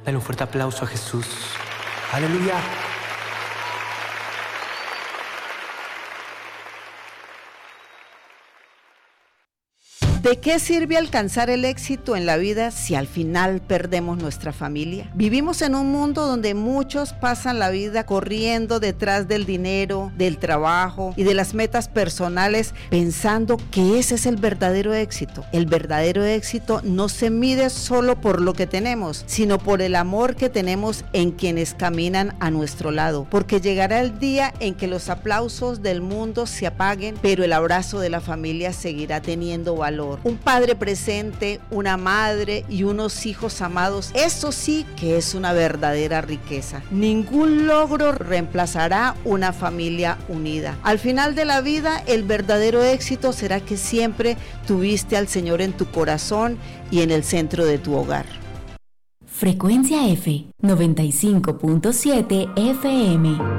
Dale un fuerte aplauso a Jesús. ¡Aleluya! ¿De qué sirve alcanzar el éxito en la vida si al final perdemos nuestra familia? Vivimos en un mundo donde muchos pasan la vida corriendo detrás del dinero, del trabajo y de las metas personales, pensando que ese es el verdadero éxito. El verdadero éxito no se mide solo por lo que tenemos, sino por el amor que tenemos en quienes caminan a nuestro lado, porque llegará el día en que los aplausos del mundo se apaguen, pero el abrazo de la familia seguirá teniendo valor. Un padre presente, una madre y unos hijos amados, eso sí que es una verdadera riqueza. Ningún logro reemplazará una familia unida. Al final de la vida, el verdadero éxito será que siempre tuviste al Señor en tu corazón y en el centro de tu hogar. Frecuencia F, 95.7 FM.